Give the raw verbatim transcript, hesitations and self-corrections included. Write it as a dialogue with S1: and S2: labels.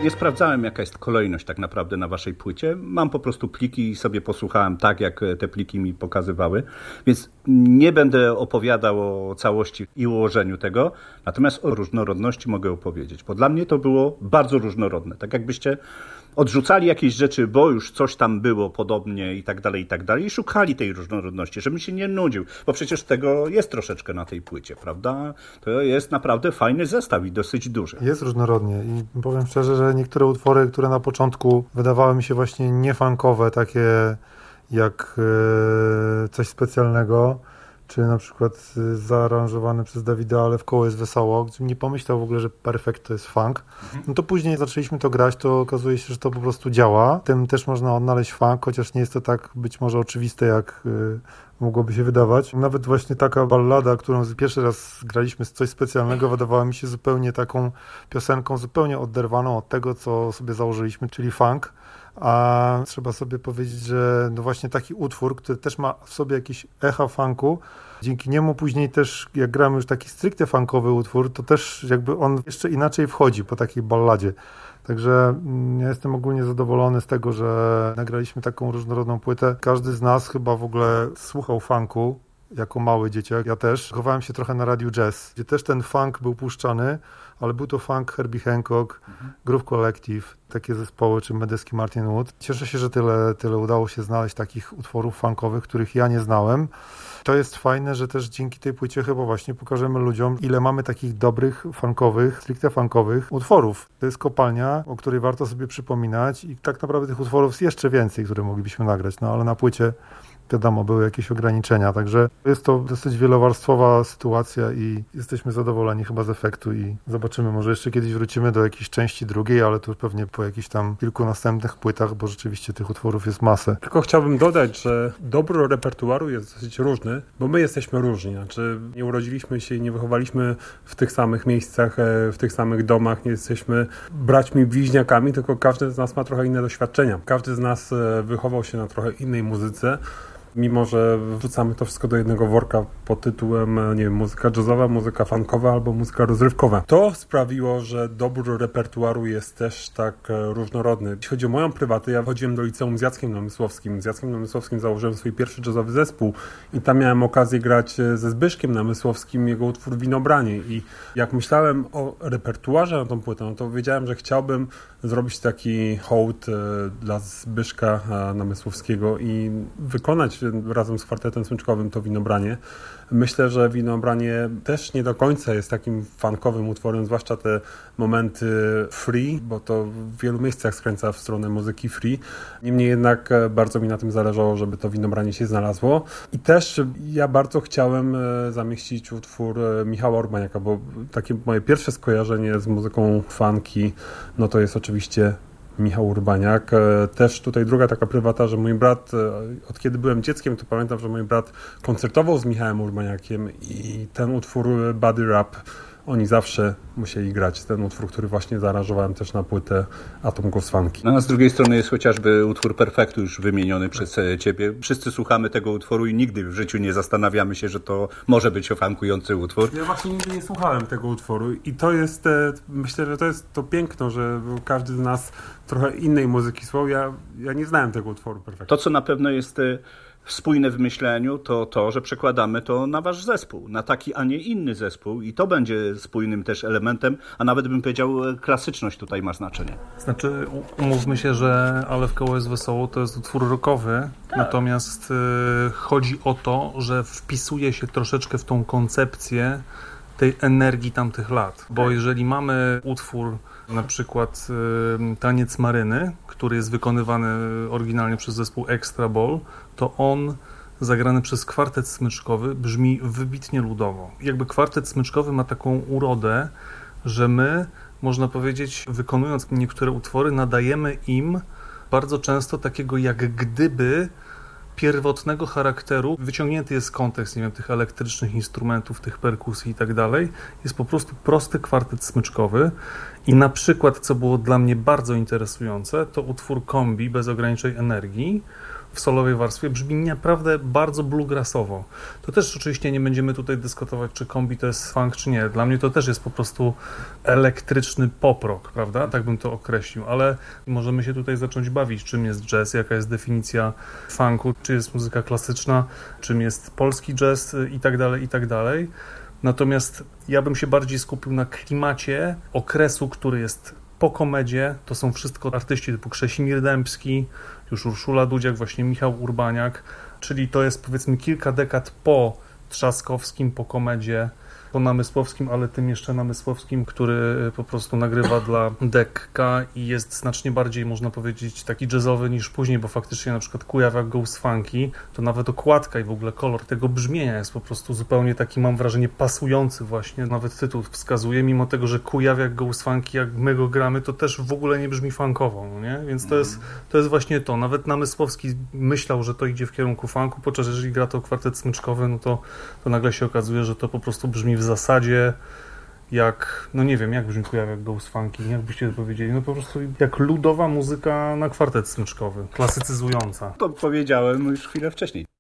S1: Nie sprawdzałem, jaka jest kolejność tak naprawdę na waszej płycie. Mam po prostu pliki i sobie posłuchałem tak, jak te pliki mi pokazywały, więc nie będę opowiadał o całości i ułożeniu tego, natomiast o różnorodności mogę opowiedzieć, bo dla mnie to było bardzo różnorodne. Tak jakbyście odrzucali jakieś rzeczy, bo już coś tam było podobnie i tak dalej, i tak dalej i szukali tej różnorodności, żebym się nie nudził, bo przecież tego jest troszeczkę na tej płycie, prawda? To jest naprawdę fajny zestaw i dosyć duży.
S2: Jest różnorodnie i powiem szczerze, że niektóre utwory, które na początku wydawały mi się właśnie niefunkowe, takie jak e, coś specjalnego, czy na przykład zaaranżowane przez Dawida, ale w koło jest wesoło, gdybym nie pomyślał w ogóle, że Perfect to jest funk, no to później zaczęliśmy to grać, to okazuje się, że to po prostu działa. Tym też można odnaleźć funk, chociaż nie jest to tak być może oczywiste, jak y, mogłoby się wydawać. Nawet właśnie taka ballada, którą pierwszy raz graliśmy z coś specjalnego, wydawała mi się zupełnie taką piosenką, zupełnie oderwaną od tego, co sobie założyliśmy, czyli funk. A trzeba sobie powiedzieć, że no właśnie taki utwór, który też ma w sobie jakieś echa funku, dzięki niemu później też, jak gramy już taki stricte funkowy utwór, to też jakby on jeszcze inaczej wchodzi po takiej balladzie. Także ja jestem ogólnie zadowolony z tego, że nagraliśmy taką różnorodną płytę. Każdy z nas chyba w ogóle słuchał funku jako mały dzieciak. Ja też. Chowałem się trochę na radiu jazz, gdzie też ten funk był puszczany, ale był to funk Herbie Hancock, mhm. Groove Collective, takie zespoły, czy Medeski Martin Wood. Cieszę się, że tyle, tyle udało się znaleźć takich utworów funkowych, których ja nie znałem. To jest fajne, że też dzięki tej płycie chyba właśnie pokażemy ludziom, ile mamy takich dobrych, funkowych, stricte funkowych utworów. To jest kopalnia, o której warto sobie przypominać i tak naprawdę tych utworów jest jeszcze więcej, które moglibyśmy nagrać, no ale na płycie wiadomo, były jakieś ograniczenia, także jest to dosyć wielowarstwowa sytuacja i jesteśmy zadowoleni chyba z efektu i zobaczymy, może jeszcze kiedyś wrócimy do jakiejś części drugiej, ale to pewnie po jakichś tam kilku następnych płytach, bo rzeczywiście tych utworów jest masę.
S3: Tylko chciałbym dodać, że dobro repertuaru jest dosyć różny, bo my jesteśmy różni, znaczy nie urodziliśmy się i nie wychowaliśmy w tych samych miejscach, w tych samych domach, nie jesteśmy braćmi bliźniakami, tylko każdy z nas ma trochę inne doświadczenia. Każdy z nas wychował się na trochę innej muzyce, mimo że wrzucamy to wszystko do jednego worka pod tytułem, nie wiem, muzyka jazzowa, muzyka funkowa albo muzyka rozrywkowa. To sprawiło, że dobór repertuaru jest też tak różnorodny. Jeśli chodzi o moją prywatę, ja chodziłem do liceum z Jackiem Namysłowskim. Z Jackiem Namysłowskim założyłem swój pierwszy jazzowy zespół i tam miałem okazję grać ze Zbyszkiem Namysłowskim jego utwór Winobranie i jak myślałem o repertuarze na tą płytę, no to wiedziałem, że chciałbym zrobić taki hołd dla Zbyszka Namysłowskiego i wykonać razem z kwartetem smyczkowym to Winobranie. Myślę, że Winobranie też nie do końca jest takim funkowym utworem, zwłaszcza te momenty free, bo to w wielu miejscach skręca w stronę muzyki free. Niemniej jednak bardzo mi na tym zależało, żeby to Winobranie się znalazło. I też ja bardzo chciałem zamieścić utwór Michała Urbaniaka, bo takie moje pierwsze skojarzenie z muzyką funky, no to jest oczywiście Michał Urbaniak. Też tutaj druga taka prywata, że mój brat, od kiedy byłem dzieckiem, to pamiętam, że mój brat koncertował z Michałem Urbaniakiem i ten utwór Body Rap oni zawsze musieli grać. Ten utwór, który właśnie zaaranżowałem też na płytę Atom Goes Funky.
S1: No, a z drugiej strony jest chociażby utwór Perfektu już wymieniony przez ciebie. Wszyscy słuchamy tego utworu i nigdy w życiu nie zastanawiamy się, że to może być funkujący utwór.
S3: Ja właśnie nigdy nie słuchałem tego utworu i to jest, myślę, że to jest to piękno, że każdy z nas trochę innej muzyki słuchał. Ja, ja nie znałem tego utworu Perfektu.
S1: To, co na pewno jest spójne w myśleniu, to to, że przekładamy to na wasz zespół, na taki, a nie inny zespół i to będzie spójnym też elementem, a nawet bym powiedział, klasyczność tutaj ma znaczenie.
S4: Znaczy, umówmy się, że Ale w koło jest wesoło to jest utwór rockowy, tak. Natomiast y, chodzi o to, że wpisuje się troszeczkę w tą koncepcję tej energii tamtych lat, bo jeżeli mamy utwór na przykład y, Taniec Maryny, który jest wykonywany oryginalnie przez zespół Extra Ball, to on zagrany przez kwartet smyczkowy brzmi wybitnie ludowo. Jakby kwartet smyczkowy ma taką urodę, że my, można powiedzieć, wykonując niektóre utwory, nadajemy im bardzo często takiego jak gdyby pierwotnego charakteru, wyciągnięty jest kontekst, nie wiem, tych elektrycznych instrumentów, tych perkusji i tak dalej, jest po prostu prosty kwartet smyczkowy i na przykład, co było dla mnie bardzo interesujące, to utwór Kombi bez ograniczeń energii, w solowej warstwie brzmi naprawdę bardzo bluegrassowo. To też oczywiście nie będziemy tutaj dyskutować, czy kombi to jest funk, czy nie. Dla mnie to też jest po prostu elektryczny pop-rock, prawda? Tak bym to określił, ale możemy się tutaj zacząć bawić, czym jest jazz, jaka jest definicja funku, czy jest muzyka klasyczna, czym jest polski jazz i tak dalej, i tak dalej. Natomiast ja bym się bardziej skupił na klimacie okresu, który jest po komedzie. To są wszystko artyści typu Krzesimir Dębski, już Urszula Dudziak, właśnie Michał Urbaniak, czyli to jest powiedzmy kilka dekad po Trzaskowskim, po komedzie, po Namysłowskim, ale tym jeszcze Namysłowskim, który po prostu nagrywa dla Dekka i jest znacznie bardziej, można powiedzieć, taki jazzowy niż później, bo faktycznie na przykład Kujawiak Goes Funky, to nawet okładka i w ogóle kolor tego brzmienia jest po prostu zupełnie taki, mam wrażenie, pasujący właśnie, nawet tytuł wskazuje, mimo tego, że Kujawiak Goes Funky, jak my go gramy, to też w ogóle nie brzmi funkowo, no nie? Więc to jest, to jest właśnie to. Nawet Namysłowski myślał, że to idzie w kierunku funku, podczas jeżeli gra to kwartet smyczkowy, no to, to nagle się okazuje, że to po prostu brzmi w zasadzie jak, no nie wiem, jak brzmi Kujawiak Goes Funky, jak byście powiedzieli, no po prostu jak ludowa muzyka na kwartet smyczkowy, klasycyzująca.
S1: To powiedziałem już chwilę wcześniej.